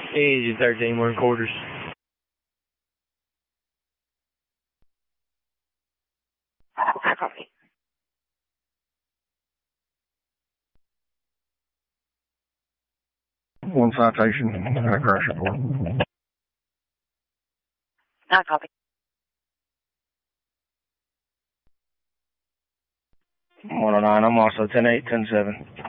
Easy 13, 1/4. Copy. One citation. Not copy. 109, I'm also 10-8, 10-7.